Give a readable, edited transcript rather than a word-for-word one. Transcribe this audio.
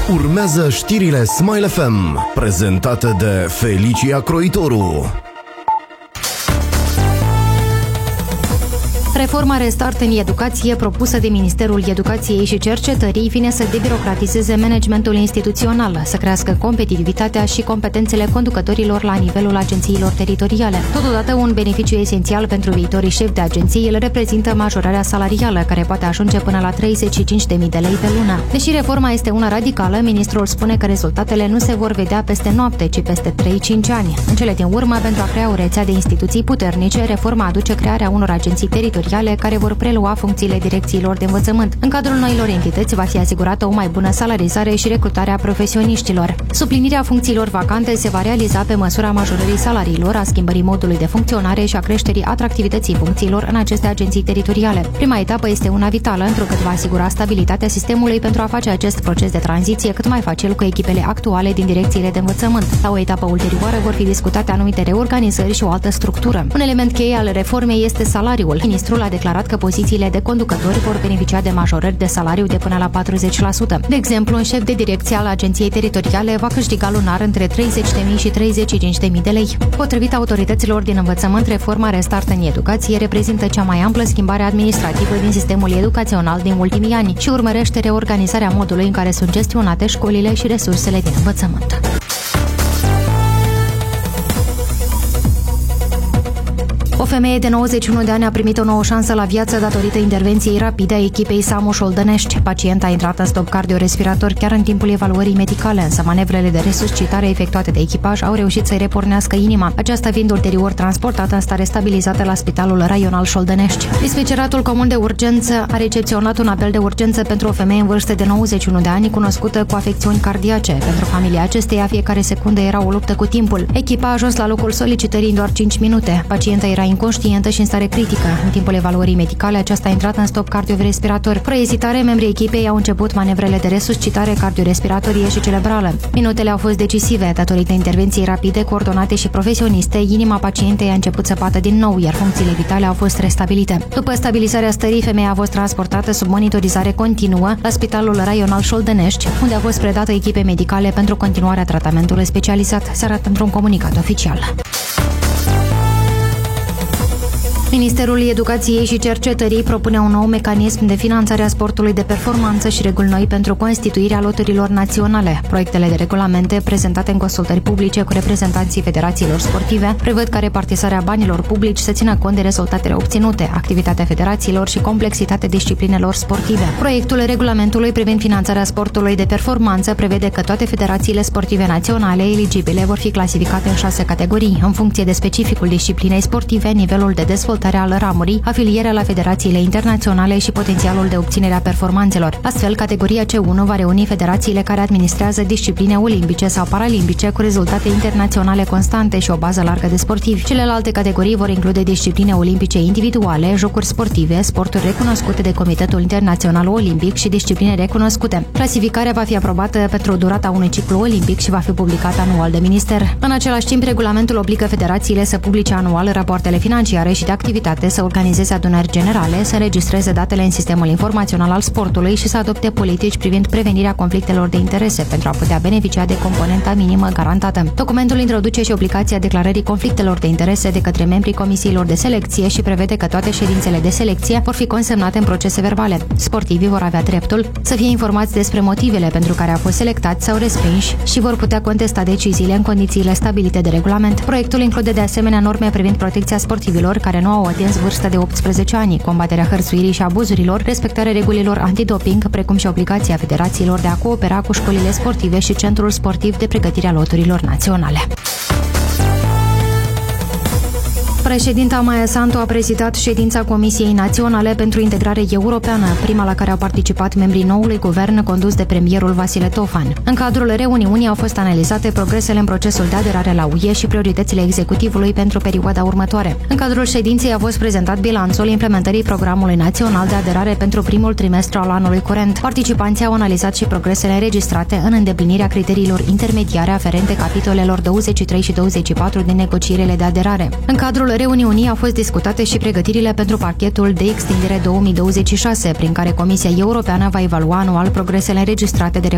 Urmează știrile Smile FM, prezentate de Felicia Croitoru. Reforma Restart în educație propusă de Ministerul Educației și Cercetării vine să debirocratizeze managementul instituțional, să crească competitivitatea și competențele conducătorilor la nivelul agențiilor teritoriale. Totodată, un beneficiu esențial pentru viitorii șefi de agenții îl reprezintă majorarea salarială, care poate ajunge până la 35.000 de lei pe lună. Deși reforma este una radicală, ministrul spune că rezultatele nu se vor vedea peste noapte, ci peste 3-5 ani. În cele din urmă, pentru a crea o rețea de instituții puternice, reforma aduce crearea unor agenții teritoriale care vor prelua funcțiile direcțiilor de învățământ. În cadrul noilor entități va fi asigurată o mai bună salarizare și recrutarea profesioniștilor. Suplinirea funcțiilor vacante se va realiza pe măsura majorării salariilor, a schimbării modului de funcționare și a creșterii atractivității funcțiilor în aceste agenții teritoriale. Prima etapă este una vitală, întrucât va asigura stabilitatea sistemului pentru a face acest proces de tranziție cât mai facil cu echipele actuale din direcțiile de învățământ. La o etapă ulterioară vor fi discutate anumite reorganizări și o altă structură. Un element cheie al reformei este salariul. Ministrul a declarat că pozițiile de conducători vor beneficia de majorări de salariu de până la 40%. De exemplu, un șef de direcție al agenției teritoriale va câștiga lunar între 30.000 și 35.000 de lei. Potrivit autorităților din învățământ, reforma Restart în educație reprezintă cea mai amplă schimbare administrativă din sistemul educațional din ultimii ani și urmărește reorganizarea modului în care sunt gestionate școlile și resursele din învățământ. O femeie de 91 de ani a primit o nouă șansă la viață datorită intervenției rapide a echipei SAMU Șoldănești. Pacienta a intrat în stop cardiorespirator chiar în timpul evaluării medicale, însă manevrele de resuscitare efectuate de echipaj au reușit să-i repornească inima, aceasta fiind ulterior transportată în stare stabilizată la Spitalul Raional Șoldănești. Dispeceratul comun de urgență a recepționat un apel de urgență pentru o femeie în vârstă de 91 de ani, cunoscută cu afecțiuni cardiace. Pentru familia acesteia, fiecare secundă era o luptă cu timpul. Echipa a ajuns la locul solicitării în doar 5 minute. Pacienta era inconștientă și în stare critică. În timpul evaluării medicale, aceasta a intrat în stop cardiorespirator. Fără ezitare, membrii echipei au început manevrele de resuscitare cardiorespiratorie și cerebrală. Minutele au fost decisive. Datorită intervenției rapide, coordonate și profesioniste, inima pacientei a început să bată din nou, iar funcțiile vitale au fost restabilite. După stabilizarea stării, femeia a fost transportată sub monitorizare continuă la Spitalul Raional Șoldănești, unde a fost predată echipei medicale pentru continuarea tratamentului specializat, se arată într-un comunicat oficial. Ministerul Educației și Cercetării propune un nou mecanism de finanțare a sportului de performanță și reguli noi pentru constituirea loturilor naționale. Proiectele de regulamente prezentate în consultări publice cu reprezentanții federațiilor sportive prevăd ca repartizarea banilor publici să țină cont de rezultatele obținute, activitatea federațiilor și complexitatea disciplinelor sportive. Proiectul regulamentului privind finanțarea sportului de performanță prevede că toate federațiile sportive naționale eligibile vor fi clasificate în 6 categorii, în funcție de specificul disciplinei sportive, nivelul de dezvoltare al ramurii, afilierea la federațiile internaționale și potențialul de obținere a performanțelor. Astfel, categoria C1 va reuni federațiile care administrează discipline olimpice sau paralimpice cu rezultate internaționale constante și o bază largă de sportivi. Celelalte categorii vor include discipline olimpice individuale, jocuri sportive, sporturi recunoscute de Comitetul Internațional Olimpic și discipline recunoscute. Clasificarea va fi aprobată pentru durata unui ciclu olimpic și va fi publicată anual de minister. În același timp, regulamentul obligă federațiile să publice anual rapoartele financiare și de activitate, să organizeze adunări generale, să înregistreze datele în sistemul informațional al sportului și să adopte politici privind prevenirea conflictelor de interese pentru a putea beneficia de componenta minimă garantată. Documentul introduce și obligația declarării conflictelor de interese de către membrii comisiilor de selecție și prevede că toate ședințele de selecție vor fi consemnate în procese verbale. Sportivii vor avea dreptul să fie informați despre motivele pentru care au fost selectați sau respinși și vor putea contesta deciziile în condițiile stabilite de regulament. Proiectul include de asemenea norme privind protecția sportivilor care nu au atins vârsta de 18 ani, combaterea hărțuirii și abuzurilor, respectarea regulilor antidoping, precum și obligația federațiilor de a coopera cu școlile sportive și Centrul Sportiv de Pregătire a Loturilor Naționale. Președinta Maia Sandu a prezidat ședința Comisiei Naționale pentru Integrare Europeană, prima la care au participat membrii noului guvern condus de premierul Vasile Tofan. În cadrul reuniunii au fost analizate progresele în procesul de aderare la UE și prioritățile executivului pentru perioada următoare. În cadrul ședinței a fost prezentat bilanțul implementării programului național de aderare pentru primul trimestru al anului curent. Participanții au analizat și progresele înregistrate în îndeplinirea criteriilor intermediare aferente capitolelor 23 și 24 din negocierile de aderare. În cadrul reuniunii au fost discutate și pregătirile pentru pachetul de extindere 2026, prin care Comisia Europeană va evalua anual progresele înregistrate de